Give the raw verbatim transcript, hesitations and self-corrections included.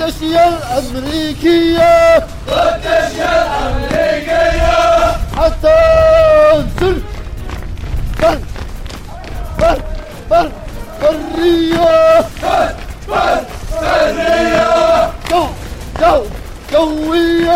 فتش يا الأمريكية، فتش يا الأمريكية حتى انزل بر بر بر برية